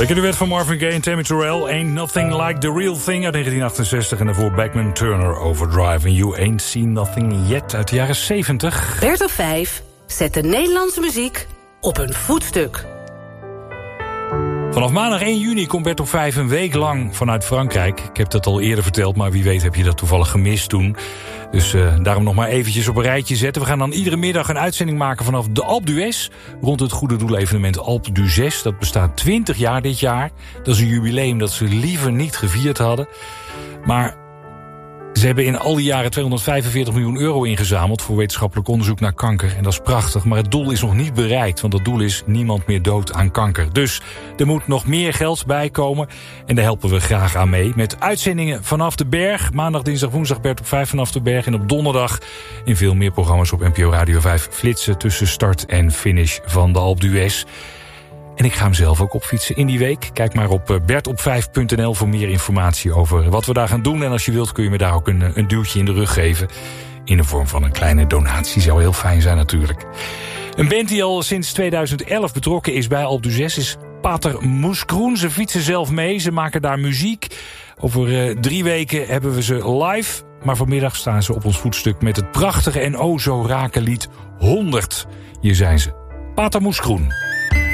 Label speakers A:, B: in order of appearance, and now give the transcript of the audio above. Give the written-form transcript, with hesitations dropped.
A: Lekker duet van Marvin Gaye en Tammy Terrell. Ain't Nothing Like The Real Thing uit 1968. En daarvoor Beckman Turner Overdrive. En You Ain't Seen Nothing Yet uit de jaren 70.
B: Bert op 5 zet de Nederlandse muziek op een voetstuk.
A: Vanaf maandag 1 juni komt Bert op 5 een week lang vanuit Frankrijk. Ik heb dat al eerder verteld, maar wie weet heb je dat toevallig gemist toen. Dus daarom nog maar eventjes op een rijtje zetten. We gaan dan iedere middag een uitzending maken vanaf de Alpe d'Huez rond het goede doelevenement Alpe d'Huez. Dat bestaat 20 jaar dit jaar. Dat is een jubileum dat ze liever niet gevierd hadden. Maar ze hebben in al die jaren 245 miljoen euro ingezameld voor wetenschappelijk onderzoek naar kanker. En dat is prachtig, maar het doel is nog niet bereikt. Want het doel is niemand meer dood aan kanker. Dus er moet nog meer geld bij komen. En daar helpen we graag aan mee. Met uitzendingen vanaf de berg. Maandag, dinsdag, woensdag Bert op 5 vanaf de berg. En op donderdag in veel meer programma's op NPO Radio 5 flitsen tussen start en finish van de Alpe d'Huez. En ik ga hem zelf ook opfietsen in die week. Kijk maar op bertop5.nl voor meer informatie over wat we daar gaan doen. En als je wilt kun je me daar ook een duwtje in de rug geven. In de vorm van een kleine donatie. Zou heel fijn zijn natuurlijk. Een band die al sinds 2011 betrokken is bij Alpe d'Huez is Pater Moeskroen. Ze fietsen zelf mee, ze maken daar muziek. Over 3 weken hebben we ze live. Maar vanmiddag staan ze op ons voetstuk met het prachtige en o zo rake lied 100. Hier zijn ze. Pater Moeskroen.